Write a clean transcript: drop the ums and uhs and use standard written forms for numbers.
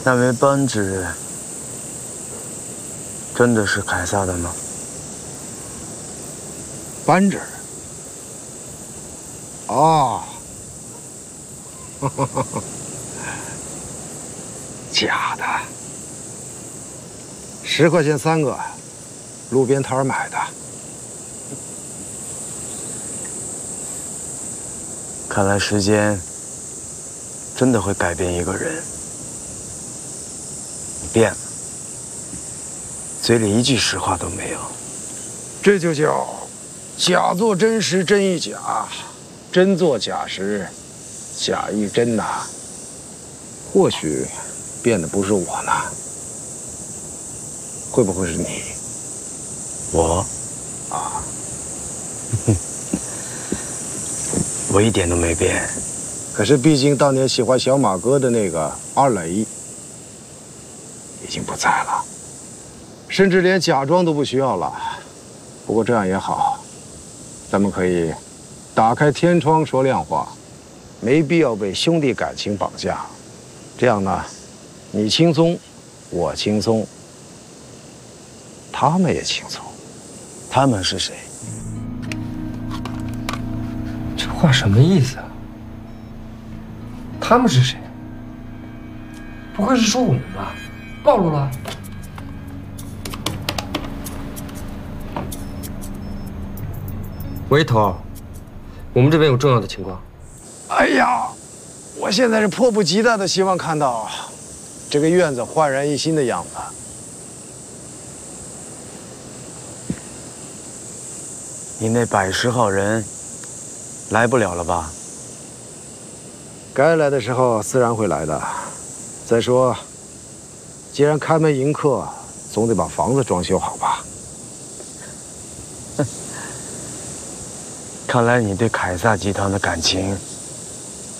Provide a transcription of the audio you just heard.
那枚扳指真的是凯撒的吗？ 扳指？哦，假的，10块钱3个，路边摊买的。 看来时间真的会改变一个人。你变了，嘴里一句实话都没有。 这就叫假作真时，真亦假；真作假时，假亦真呐。或许变的不是我呢，会不会是你？ 我啊， 我一点都没变。 可是毕竟当年喜欢小马哥的那个阿磊已经不在了，甚至连假装都不需要了。不过这样也好，咱们可以打开天窗说亮话，没必要被兄弟感情绑架。这样呢，你轻松，我轻松，他们也轻松。 他们是谁？ 这话什么意思啊？他们是谁？不会是说我们吧？暴露了？喂，头，我们这边有重要的情况。 哎呀，我现在是迫不及待的希望看到这个院子焕然一新的样子。 你那110号人来不了了吧？ 该来的时候自然会来的。再说，既然开门迎客，总得把房子装修好吧？ 看来你对凯撒集团的感情